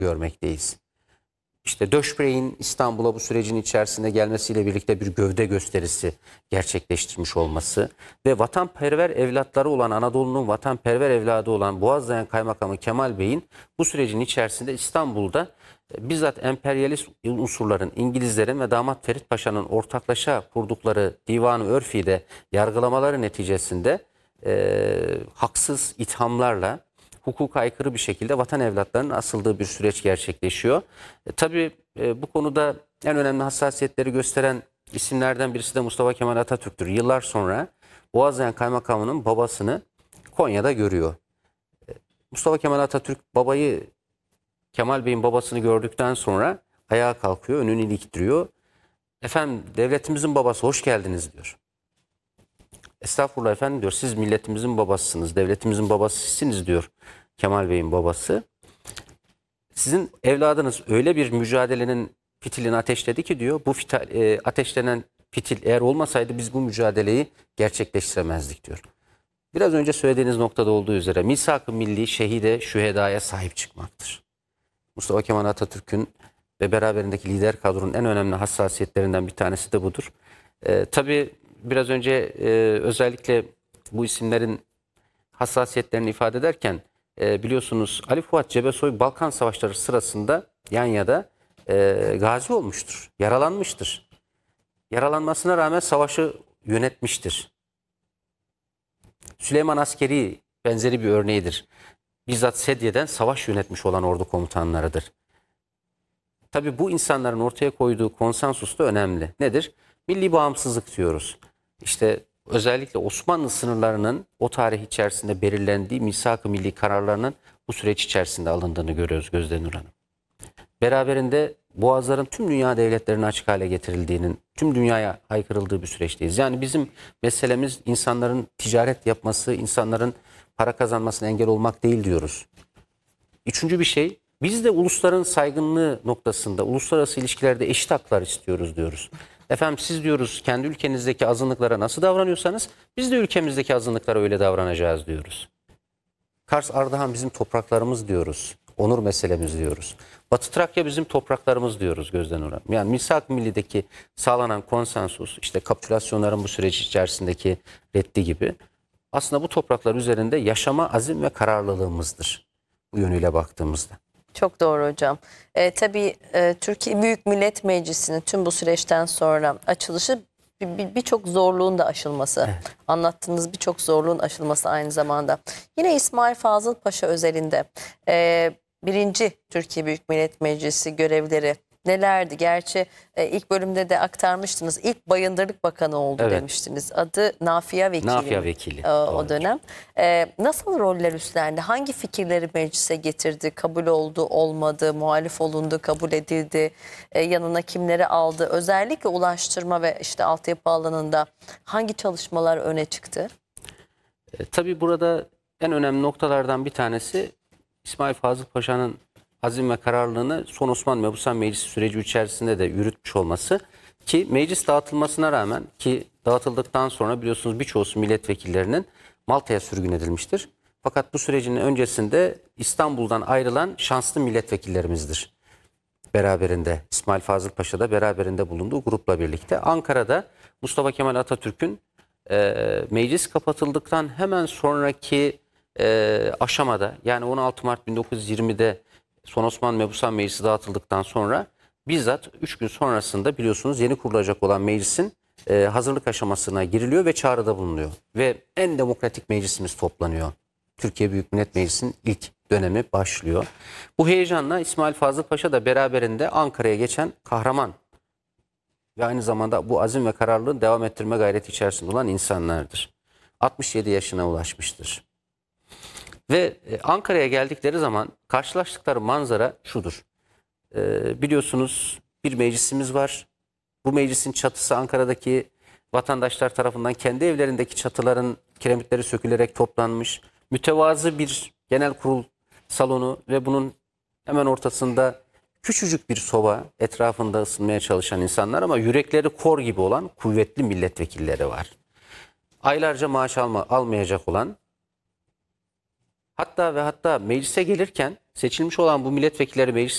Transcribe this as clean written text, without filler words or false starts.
görmekteyiz. İşte Döşbey'in İstanbul'a bu sürecin içerisinde gelmesiyle birlikte bir gövde gösterisi gerçekleştirmiş olması ve vatanperver evlatları olan, Anadolu'nun vatanperver evladı olan Boğazlayan Kaymakamı Kemal Bey'in bu sürecin içerisinde İstanbul'da bizzat emperyalist unsurların, İngilizlerin ve Damat Ferit Paşa'nın ortaklaşa kurdukları Divan-ı Örfi'de yargılamaları neticesinde haksız ithamlarla, hukuka aykırı bir şekilde vatan evlatlarının asıldığı bir süreç gerçekleşiyor. Tabii bu konuda en önemli hassasiyetleri gösteren isimlerden birisi de Mustafa Kemal Atatürk'tür. Yıllar sonra Boğazlayan Kaymakamı'nın babasını Konya'da görüyor. Mustafa Kemal Atatürk Kemal Bey'in babasını gördükten sonra ayağa kalkıyor, önünü iliktiriyor. Efendim, devletimizin babası, hoş geldiniz diyor. Estağfurullah efendim diyor, siz milletimizin babasısınız, devletimizin babası sizsiniz diyor Kemal Bey'in babası. Sizin evladınız öyle bir mücadelenin fitilini ateşledi ki diyor, bu ateşlenen fitil eğer olmasaydı biz bu mücadeleyi gerçekleştiremezdik diyor. Biraz önce söylediğiniz noktada olduğu üzere misak-ı milli şehide, şühedaya sahip çıkmaktır. Mustafa Kemal Atatürk'ün ve beraberindeki lider kadronun en önemli hassasiyetlerinden bir tanesi de budur. Tabii biraz önce özellikle bu isimlerin hassasiyetlerini ifade ederken biliyorsunuz Ali Fuat Cebesoy Balkan Savaşları sırasında Yanya'da gazi olmuştur, yaralanmıştır. Yaralanmasına rağmen savaşı yönetmiştir. Süleyman Askeri benzeri bir örneğidir. Bizzat Sedye'den savaş yönetmiş olan ordu komutanlarıdır. Tabii bu insanların ortaya koyduğu konsensus da önemli. Nedir? Milli bağımsızlık diyoruz. İşte özellikle Osmanlı sınırlarının o tarih içerisinde belirlendiği misak-ı milli kararlarının bu süreç içerisinde alındığını görüyoruz Gözde Nur Hanım. Beraberinde boğazların tüm dünya devletlerine açık hale getirildiğinin, tüm dünyaya haykırıldığı bir süreçteyiz. Yani bizim meselemiz insanların ticaret yapması, insanların para kazanmasına engel olmak değil diyoruz. Üçüncü bir şey, biz de ulusların saygınlığı noktasında, uluslararası ilişkilerde eşit haklar istiyoruz diyoruz. Efendim siz diyoruz kendi ülkenizdeki azınlıklara nasıl davranıyorsanız biz de ülkemizdeki azınlıklara öyle davranacağız diyoruz. Kars Ardahan bizim topraklarımız diyoruz. Onur meselemiz diyoruz. Batı Trakya bizim topraklarımız diyoruz Gözden Uran. Yani Misak-ı Milli'deki sağlanan konsensus, işte kapitülasyonların bu süreç içerisindeki reddi gibi aslında bu topraklar üzerinde yaşama azim ve kararlılığımızdır. Bu yönüyle baktığımızda. Çok doğru hocam. Tabii Türkiye Büyük Millet Meclisi'nin tüm bu süreçten sonra açılışı birçok zorluğun da aşılması. Evet. Anlattığınız birçok zorluğun aşılması aynı zamanda. Yine İsmail Fazıl Paşa özelinde birinci Türkiye Büyük Millet Meclisi görevleri nelerdi? Gerçi ilk bölümde de aktarmıştınız. İlk Bayındırlık Bakanı oldu, evet, demiştiniz. Adı Nafia Vekili. Nafia Vekili. O dönem. Nasıl roller üstlendi? Hangi fikirleri meclise getirdi? Kabul oldu, olmadı, muhalif olundu, kabul edildi? Yanına kimleri aldı? Özellikle ulaştırma ve işte altyapı alanında hangi çalışmalar öne çıktı? Tabii burada en önemli noktalardan bir tanesi İsmail Fazıl Paşa'nın azim ve kararlılığını son Osmanlı Mebusan Meclisi süreci içerisinde de yürütmüş olması, ki meclis dağıtılmasına rağmen, ki dağıtıldıktan sonra biliyorsunuz birçoğu milletvekillerinin Malta'ya sürgün edilmiştir. Fakat bu sürecin öncesinde İstanbul'dan ayrılan şanslı milletvekillerimizdir. Beraberinde İsmail Fazıl Paşa da beraberinde bulunduğu grupla birlikte Ankara'da Mustafa Kemal Atatürk'ün meclis kapatıldıktan hemen sonraki aşamada, yani 16 Mart 1920'de Son Osmanlı Mebusan Meclisi dağıtıldıktan sonra bizzat 3 gün sonrasında biliyorsunuz yeni kurulacak olan meclisin hazırlık aşamasına giriliyor ve çağrıda bulunuyor. Ve en demokratik meclisimiz toplanıyor. Türkiye Büyük Millet Meclisi'nin ilk dönemi başlıyor. Bu heyecanla İsmail Fazıl Paşa da beraberinde Ankara'ya geçen kahraman ve aynı zamanda bu azim ve kararlılığın devam ettirme gayreti içerisinde olan insanlardır. 67 yaşına ulaşmıştır. Ve Ankara'ya geldikleri zaman karşılaştıkları manzara şudur. Biliyorsunuz bir meclisimiz var. Bu meclisin çatısı Ankara'daki vatandaşlar tarafından kendi evlerindeki çatıların kiremitleri sökülerek toplanmış. Mütevazı bir genel kurul salonu ve bunun hemen ortasında küçücük bir soba, etrafında ısınmaya çalışan insanlar ama yürekleri kor gibi olan kuvvetli milletvekilleri var. Aylarca maaş almayacak olan, hatta meclise gelirken seçilmiş olan bu milletvekilleri meclis